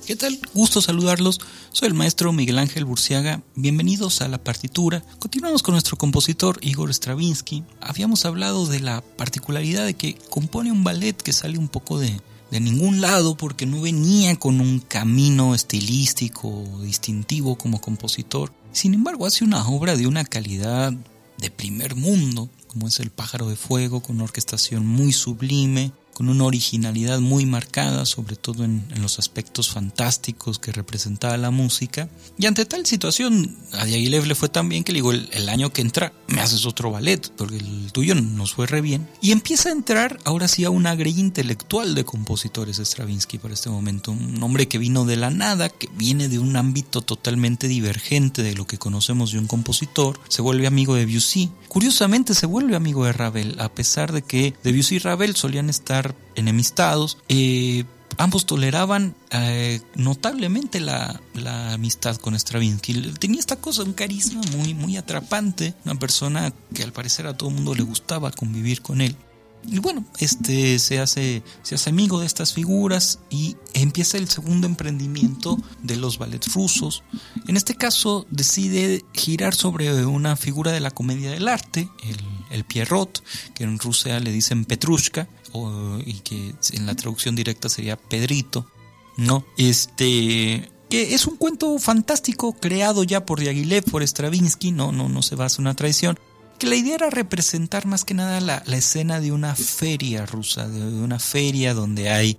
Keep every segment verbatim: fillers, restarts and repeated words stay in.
¿Qué tal? Gusto saludarlos. Soy el maestro Miguel Ángel Burciaga. Bienvenidos a La Partitura. Continuamos con nuestro compositor Igor Stravinsky. Habíamos hablado de la particularidad de que compone un ballet que sale un poco de, de ningún lado porque no venía con un camino estilístico distintivo como compositor. Sin embargo, hace una obra de una calidad de primer mundo, como es El Pájaro de Fuego, con una orquestación muy sublime, con una originalidad muy marcada, sobre todo en, en los aspectos fantásticos que representaba la música. Y ante tal situación, a Diaghilev le fue tan bien que le digo, el, el año que entra me haces otro ballet, porque el tuyo nos fue re bien. Y empieza a entrar ahora sí a una grilla intelectual de compositores Stravinsky para este momento. Un hombre que vino de la nada, que viene de un ámbito totalmente divergente de lo que conocemos de un compositor, se vuelve amigo de Debussy. Curiosamente se vuelve amigo de Ravel, a pesar de que Debussy y Ravel solían estar enemistados. Eh, ambos toleraban eh, notablemente la, la amistad con Stravinsky. Tenía esta cosa, un carisma muy, muy atrapante, una persona que al parecer a todo el mundo le gustaba convivir con él. Y bueno, este se hace, se hace amigo de estas figuras y empieza el segundo emprendimiento de los ballets rusos. En este caso decide girar sobre una figura de la comedia del arte, el, el Pierrot, que en Rusia le dicen Petrushka, o, y que en la traducción directa sería Pedrito, ¿no? Este... que es un cuento fantástico creado ya por Diaghilev, por Stravinsky, no, no, no se basa en una tradición. Que la idea era representar más que nada la, la escena de una feria rusa, de una feria donde hay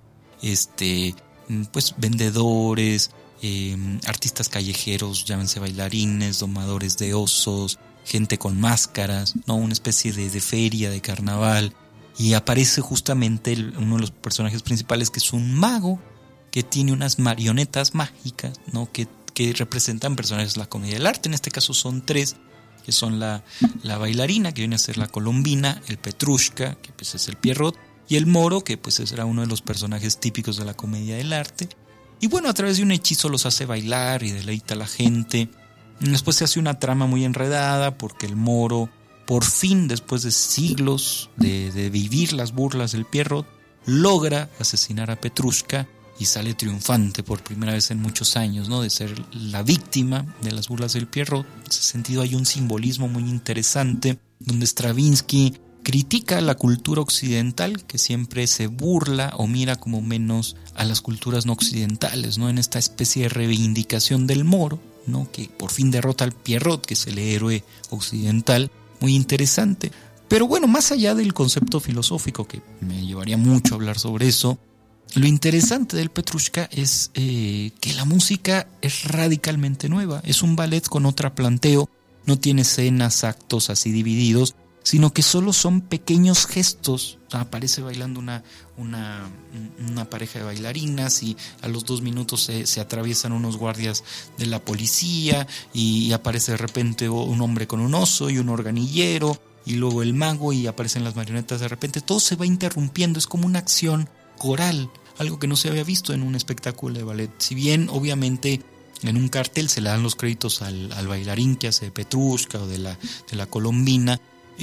este pues vendedores, eh, artistas callejeros, llámense bailarines, domadores de osos, gente con máscaras, no, una especie de, de feria, de carnaval. Y aparece justamente el, uno de los personajes principales, que es un mago que tiene unas marionetas mágicas, ¿no? que, que representan personajes de la comedia del arte. En este caso son tres, que son la, la bailarina, que viene a ser la colombina, el Petrushka, que pues es el Pierrot, y el moro, que pues era uno de los personajes típicos de la comedia del arte. Y bueno, a través de un hechizo los hace bailar y deleita a la gente. Después se hace una trama muy enredada, porque el moro, por fin, después de siglos de, de vivir las burlas del Pierrot, logra asesinar a Petrushka y sale triunfante por primera vez en muchos años, ¿no? De ser la víctima de las burlas del Pierrot. En ese sentido hay un simbolismo muy interesante donde Stravinsky critica la cultura occidental, que siempre se burla o mira como menos a las culturas no occidentales, ¿no? En esta especie de reivindicación del moro, ¿no? Que por fin derrota al Pierrot, que es el héroe occidental. Muy interesante. Pero bueno, más allá del concepto filosófico, que me llevaría mucho a hablar sobre eso, lo interesante del Petrushka es eh, que la música es radicalmente nueva. Es un ballet con otro planteo, no tiene escenas, actos así divididos, sino que solo son pequeños gestos. Aparece bailando una, una, una pareja de bailarinas y a los dos minutos se, se atraviesan unos guardias de la policía y, y aparece de repente un hombre con un oso y un organillero y luego el mago y aparecen las marionetas de repente. Todo se va interrumpiendo, es como una acción coral, algo que no se había visto en un espectáculo de ballet. Si bien obviamente en un cartel se le dan los créditos al, al bailarín que hace de Petrushka o de la, de la colombina,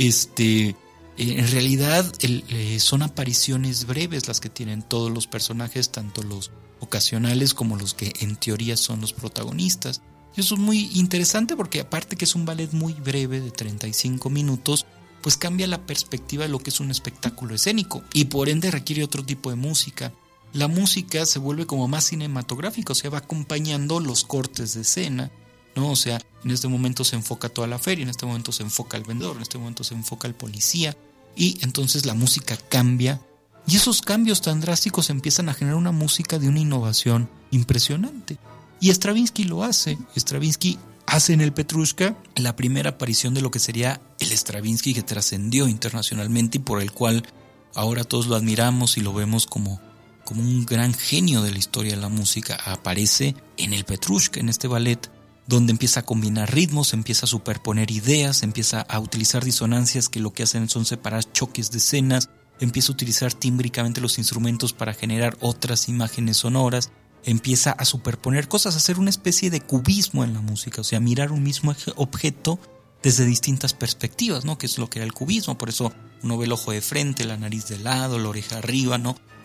este, en realidad el, eh, son apariciones breves las que tienen todos los personajes, tanto los ocasionales como los que en teoría son los protagonistas. Y eso es muy interesante porque aparte que es un ballet muy breve de treinta y cinco minutos, pues cambia la perspectiva de lo que es un espectáculo escénico y por ende requiere otro tipo de música. La música se vuelve como más cinematográfica, o sea, va acompañando los cortes de escena, ¿no? O sea, en este momento se enfoca toda la feria, en este momento se enfoca el vendedor, en este momento se enfoca el policía y entonces la música cambia y esos cambios tan drásticos empiezan a generar una música de una innovación impresionante. Y Stravinsky lo hace, Stravinsky hace en el Petrushka la primera aparición de lo que sería el Stravinsky que trascendió internacionalmente y por el cual ahora todos lo admiramos y lo vemos como, como un gran genio de la historia de la música. Aparece en el Petrushka, en este ballet, donde empieza a combinar ritmos, empieza a superponer ideas, empieza a utilizar disonancias que lo que hacen son separar choques de escenas, empieza a utilizar tímbricamente los instrumentos para generar otras imágenes sonoras, empieza a superponer cosas, a hacer una especie de cubismo en la música, o sea, mirar un mismo objeto desde distintas perspectivas, ¿no? Que es lo que era el cubismo. Por eso uno ve el ojo de frente, la nariz de lado, la oreja arriba, ¿no?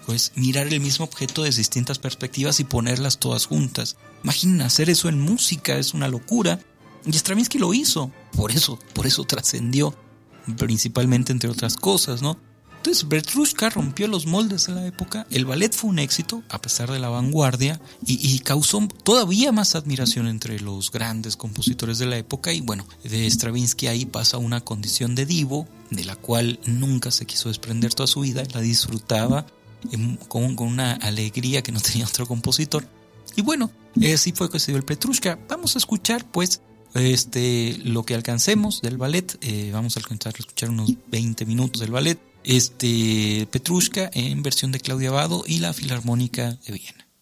pues mirar el mismo objeto desde distintas perspectivas y ponerlas todas juntas. Imaginen hacer eso en música, es una locura. Y Stravinsky lo hizo, por eso, por eso trascendió, principalmente entre otras cosas, ¿no? Entonces Petrushka rompió los moldes de la época, el ballet fue un éxito, a pesar de la vanguardia, y, y causó todavía más admiración entre los grandes compositores de la época, y bueno, de Stravinsky ahí pasa una condición de divo, de la cual nunca se quiso desprender toda su vida, la disfrutaba con, con una alegría que no tenía otro compositor. Y bueno, así fue que se dio el Petrushka. Vamos a escuchar pues este lo que alcancemos del ballet, eh, vamos a alcanzar a escuchar unos veinte minutos del ballet. Este Petrushka en versión de Claudia Abbado y la Filarmónica de Viena.